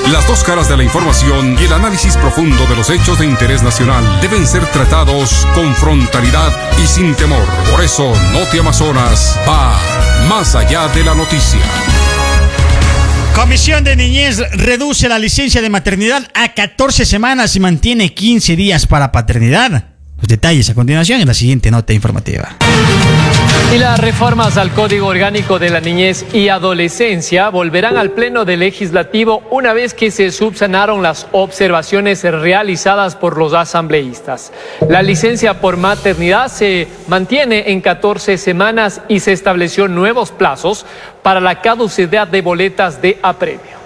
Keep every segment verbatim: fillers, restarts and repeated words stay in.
Las dos caras de la información y el análisis profundo de los hechos de interés nacional deben ser tratados con frontalidad y sin temor. Por eso, Noti Amazonas va más allá de la noticia. Comisión de Niñez reduce la licencia de maternidad a catorce semanas y mantiene quince días para paternidad. Los detalles a continuación en la siguiente nota informativa. Y las reformas al Código Orgánico de la Niñez y Adolescencia volverán al Pleno del Legislativo una vez que se subsanaron las observaciones realizadas por los asambleístas. La licencia por maternidad se mantiene en catorce semanas y se estableció nuevos plazos para la caducidad de boletas de apremio.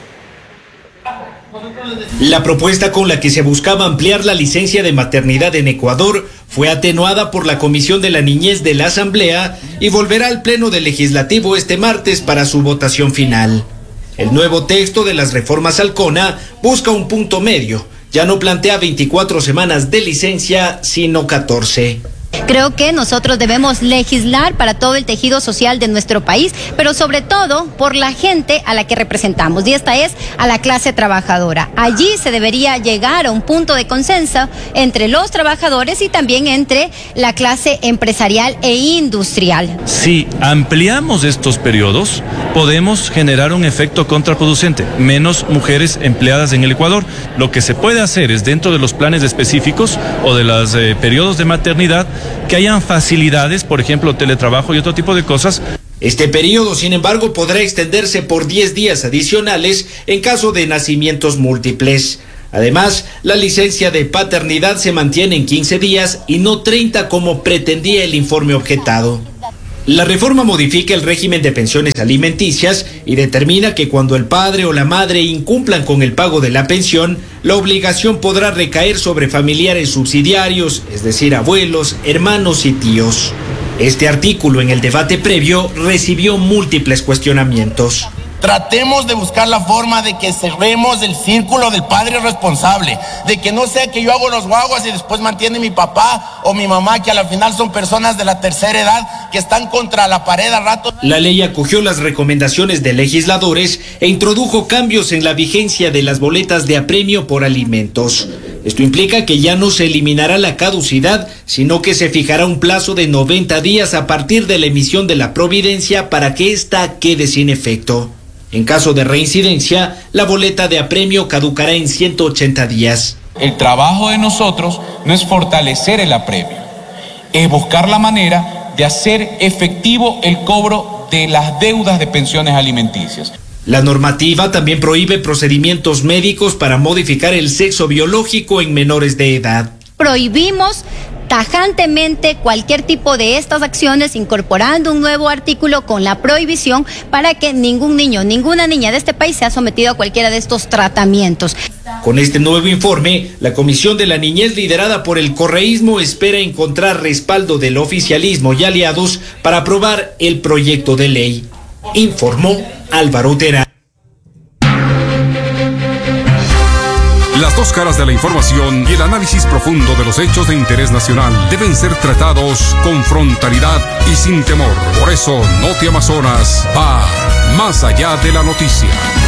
La propuesta con la que se buscaba ampliar la licencia de maternidad en Ecuador fue atenuada por la Comisión de la Niñez de la Asamblea y volverá al Pleno del Legislativo este martes para su votación final. El nuevo texto de las reformas al CONA busca un punto medio. Ya no plantea veinticuatro semanas de licencia, sino catorce. Creo que nosotros debemos legislar para todo el tejido social de nuestro país, pero sobre todo por la gente a la que representamos, y esta es a la clase trabajadora. Allí se debería llegar a un punto de consenso entre los trabajadores y también entre la clase empresarial e industrial. Si ampliamos estos periodos, podemos generar un efecto contraproducente, menos mujeres empleadas en el Ecuador. Lo que se puede hacer es, dentro de los planes específicos o de los eh, periodos de maternidad, que hayan facilidades, por ejemplo, teletrabajo y otro tipo de cosas. Este periodo, sin embargo, podrá extenderse por diez días adicionales en caso de nacimientos múltiples. Además, la licencia de paternidad se mantiene en quince días y no treinta como pretendía el informe objetado. La reforma modifica el régimen de pensiones alimenticias y determina que cuando el padre o la madre incumplan con el pago de la pensión, la obligación podrá recaer sobre familiares subsidiarios, es decir, abuelos, hermanos y tíos. Este artículo en el debate previo recibió múltiples cuestionamientos. Tratemos de buscar la forma de que cerremos el círculo del padre responsable, de que no sea que yo hago los guaguas y después mantiene mi papá o mi mamá, que a la final son personas de la tercera edad que están contra la pared a rato. La ley acogió las recomendaciones de legisladores e introdujo cambios en la vigencia de las boletas de apremio por alimentos. Esto implica que ya no se eliminará la caducidad, sino que se fijará un plazo de noventa días a partir de la emisión de la providencia para que ésta quede sin efecto. En caso de reincidencia, la boleta de apremio caducará en ciento ochenta días. El trabajo de nosotros no es fortalecer el apremio, es buscar la manera de hacer efectivo el cobro de las deudas de pensiones alimenticias. La normativa también prohíbe procedimientos médicos para modificar el sexo biológico en menores de edad. Prohibimos tajantemente cualquier tipo de estas acciones, incorporando un nuevo artículo con la prohibición para que ningún niño, ninguna niña de este país sea sometido a cualquiera de estos tratamientos. Con este nuevo informe, la Comisión de la Niñez, liderada por el correísmo, espera encontrar respaldo del oficialismo y aliados para aprobar el proyecto de ley. Informó Álvaro Terán. Las dos caras de la información y el análisis profundo de los hechos de interés nacional deben ser tratados con frontalidad y sin temor. Por eso, Noti Amazonas va más allá de la noticia.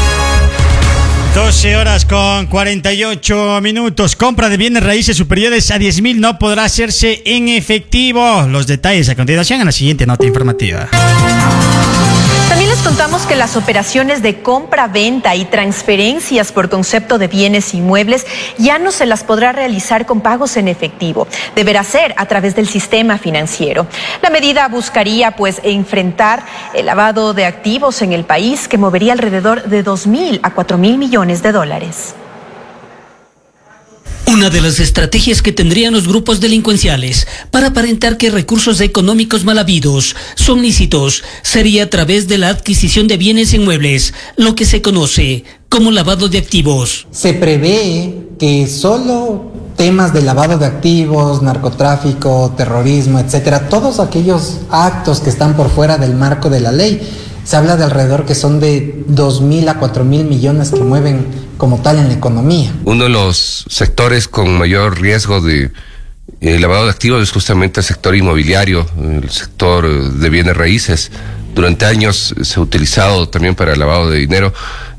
doce horas con cuarenta y ocho minutos. Compra de bienes raíces superiores a diez mil no podrá hacerse en efectivo. Los detalles a continuación en la siguiente nota informativa. También les contamos que las operaciones de compra, venta y transferencias por concepto de bienes inmuebles ya no se las podrá realizar con pagos en efectivo. Deberá ser a través del sistema financiero. La medida buscaría pues enfrentar el lavado de activos en el país, que movería alrededor de dos mil a cuatro mil millones de dólares. Una de las estrategias que tendrían los grupos delincuenciales para aparentar que recursos económicos mal habidos son lícitos sería a través de la adquisición de bienes inmuebles, lo que se conoce como lavado de activos. Se prevé que solo temas de lavado de activos, narcotráfico, terrorismo, etcétera, todos aquellos actos que están por fuera del marco de la ley, se habla de alrededor que son de dos mil a cuatro mil millones que mueven como tal en la economía. Uno de los sectores con mayor riesgo de eh, lavado de activos es justamente el sector inmobiliario, el sector de bienes raíces. Durante años se ha utilizado también para el lavado de dinero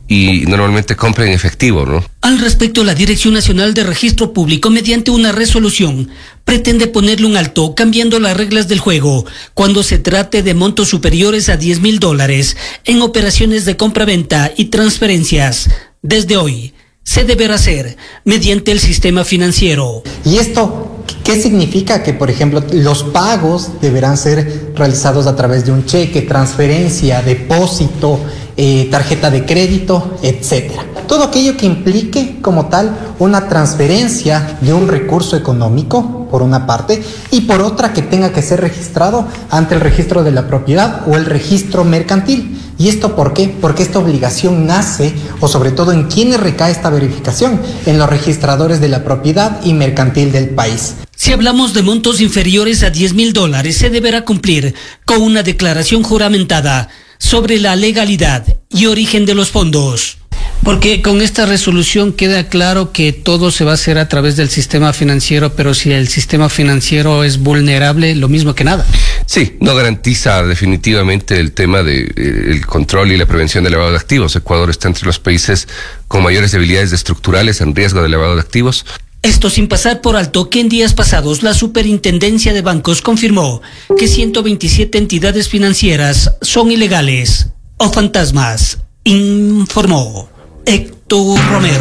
y normalmente compra en efectivo, ¿no? Al respecto, la Dirección Nacional de Registro Público, mediante una resolución, pretende ponerle un alto cambiando las reglas del juego cuando se trate de montos superiores a diez mil dólares en operaciones de compra-venta y transferencias. Desde hoy, se deberá hacer mediante el sistema financiero. ¿Y esto qué significa? Que, por ejemplo, los pagos deberán ser realizados a través de un cheque, transferencia, depósito, eh, tarjeta de crédito, etcétera. Todo aquello que implique como tal una transferencia de un recurso económico, por una parte, y por otra que tenga que ser registrado ante el registro de la propiedad o el registro mercantil. ¿Y esto por qué? Porque esta obligación nace, o sobre todo en quienes recae esta verificación, en los registradores de la propiedad y mercantil del país. Si hablamos de montos inferiores a diez mil dólares, se deberá cumplir con una declaración juramentada sobre la legalidad y origen de los fondos. Porque con esta resolución queda claro que todo se va a hacer a través del sistema financiero, pero si el sistema financiero es vulnerable, lo mismo que nada. Sí, no garantiza definitivamente el tema de eh, el control y la prevención del lavado de activos. Ecuador está entre los países con mayores debilidades estructurales en riesgo de lavado de activos. Esto sin pasar por alto que en días pasados la Superintendencia de Bancos confirmó que ciento veintisiete entidades financieras son ilegales o fantasmas, informó Héctor Romero.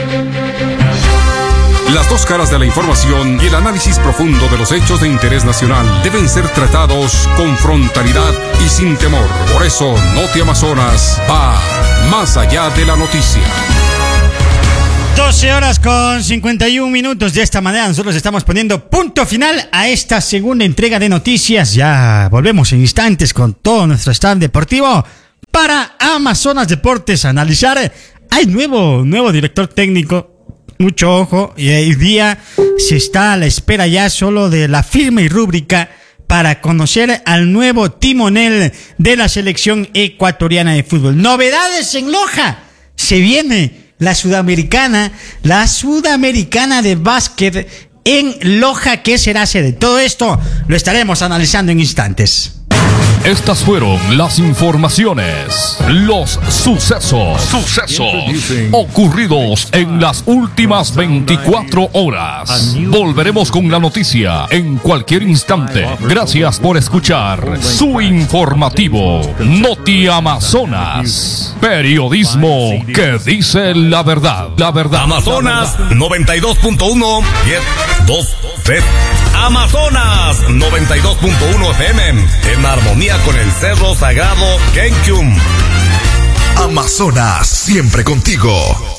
Las dos caras de la información y el análisis profundo de los hechos de interés nacional deben ser tratados con frontalidad y sin temor. Por eso, Noti Amazonas va más allá de la noticia. doce horas con cincuenta y un minutos. De esta manera nosotros estamos poniendo punto final a esta segunda entrega de noticias. Ya volvemos en instantes con todo nuestro staff deportivo para Amazonas Deportes a analizar. Hay nuevo, nuevo director técnico. Mucho ojo, y hoy día se está a la espera ya solo de la firma y rúbrica para conocer al nuevo timonel de la selección ecuatoriana de fútbol. Novedades en Loja. Se viene la sudamericana, la sudamericana de básquet en Loja, que será sede. Todo esto lo estaremos analizando en instantes. Estas fueron las informaciones, los sucesos, sucesos ocurridos en las últimas veinticuatro horas. Volveremos con la noticia en cualquier instante. Gracias por escuchar su informativo Noti Amazonas. Periodismo que dice la verdad. La verdad. Amazonas noventa y dos punto uno dos F. Amazonas noventa y dos punto uno F M, en armonía con el Cerro Sagrado Kenkyum. Amazonas, siempre contigo.